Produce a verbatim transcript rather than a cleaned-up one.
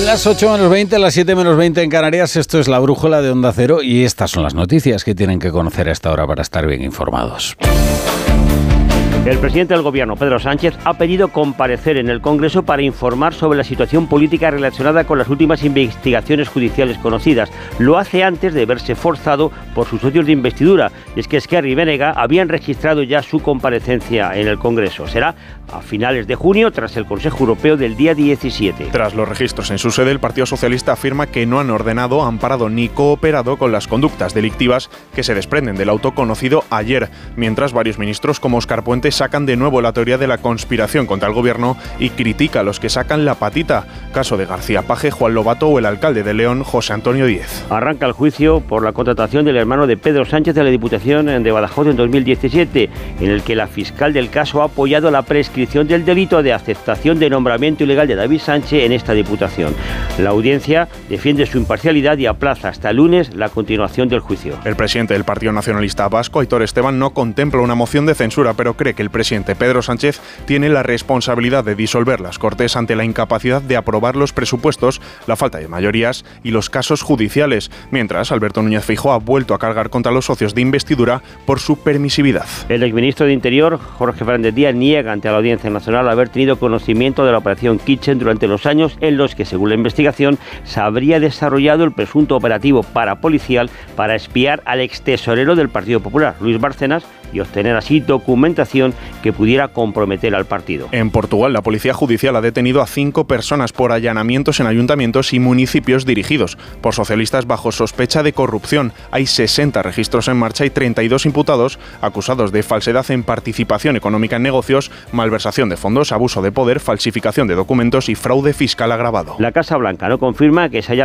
Las ocho menos veinte, las siete menos veinte en Canarias, esto es la brújula de Onda Cero y estas son las noticias que tienen que conocer a esta hora para estar bien informados. El presidente del Gobierno, Pedro Sánchez, ha pedido comparecer en el Congreso para informar sobre la situación política relacionada con las últimas investigaciones judiciales conocidas. Lo hace antes de verse forzado por sus socios de investidura. Y es que Esquerra y Bénega habían registrado ya su comparecencia en el Congreso. Será a finales de junio, tras el Consejo Europeo del día diecisiete. Tras los registros en su sede, el Partido Socialista afirma que no han ordenado, amparado ni cooperado con las conductas delictivas que se desprenden del auto conocido ayer, mientras varios ministros como Óscar Puente sacan de nuevo la teoría de la conspiración contra el gobierno y critica a los que sacan la patita. Caso de García Paje, Juan Lobato o el alcalde de León, José Antonio Díez. Arranca el juicio por la contratación del hermano de Pedro Sánchez de la Diputación de Badajoz en dos mil diecisiete, en el que la fiscal del caso ha apoyado la prescripción del delito de aceptación de nombramiento ilegal de David Sánchez en esta Diputación. La audiencia defiende su imparcialidad y aplaza hasta el lunes la continuación del juicio. El presidente del Partido Nacionalista Vasco, Aitor Esteban, no contempla una moción de censura, pero cree que el presidente Pedro Sánchez tiene la responsabilidad de disolver las Cortes ante la incapacidad de aprobar los presupuestos, la falta de mayorías y los casos judiciales, mientras Alberto Núñez Feijóo ha vuelto a cargar contra los socios de investidura por su permisividad. El exministro de Interior, Jorge Fernández Díaz, niega ante la Audiencia Nacional haber tenido conocimiento de la operación Kitchen durante los años en los que, según la investigación, se habría desarrollado el presunto operativo parapolicial para espiar al extesorero del Partido Popular, Luis Bárcenas, y obtener así documentación que pudiera comprometer al partido. En Portugal, la Policía Judicial ha detenido a cinco personas por allanamientos en ayuntamientos y municipios dirigidos por socialistas bajo sospecha de corrupción. Hay sesenta registros en marcha y treinta y dos imputados acusados de falsedad en participación económica en negocios, malversación de fondos, abuso de poder, falsificación de documentos y fraude fiscal agravado. La Casa Blanca no confirma que se haya